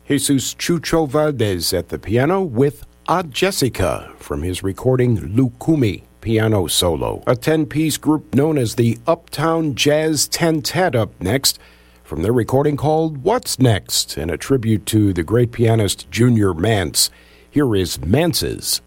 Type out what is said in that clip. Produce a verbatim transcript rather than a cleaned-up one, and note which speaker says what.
Speaker 1: Jesus Chucho Valdez at the piano with A Jessica from his recording Lukumi piano solo. A ten-piece group known as the Uptown Jazz Tentet up next from their recording called What's Next, and a tribute to the great pianist Junior Mance. Here is Mance's